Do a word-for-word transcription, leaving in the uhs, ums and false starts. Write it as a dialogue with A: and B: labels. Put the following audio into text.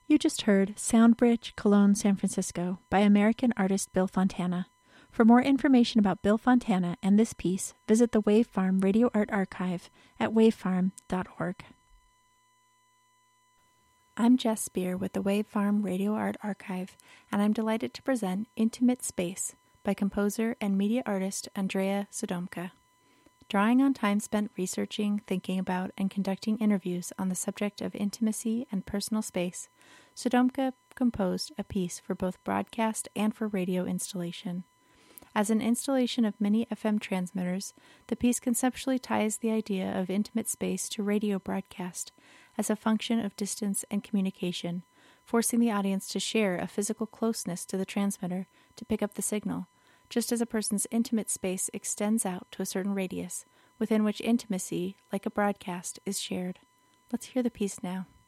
A: You just heard Soundbridge, Cologne, San Francisco by American artist Bill Fontana. For more information about Bill Fontana and this piece, visit the Wave Farm Radio Art Archive at wave farm dot org. I'm Jess Spear with the Wave Farm Radio Art Archive, and I'm delighted to present Intimate Space by composer and media artist Andrea Sodomka. Drawing on time spent researching, thinking about, and conducting interviews on the subject of intimacy and personal space, Sodomka composed a piece for both broadcast and for radio installation. As an installation of many F M transmitters, the piece conceptually ties the idea of intimate space to radio broadcast as a function of distance and communication, forcing the audience to share a physical closeness to the transmitter to pick up the signal, just as a person's intimate space extends out to a certain radius, within which intimacy, like a broadcast, is shared. Let's hear the piece now.